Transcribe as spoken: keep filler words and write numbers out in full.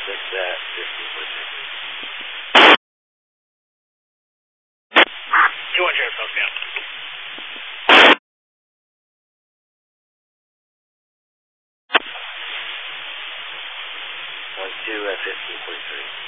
six at fifteen point three. two hundred, southbound. one two at fifteen point three.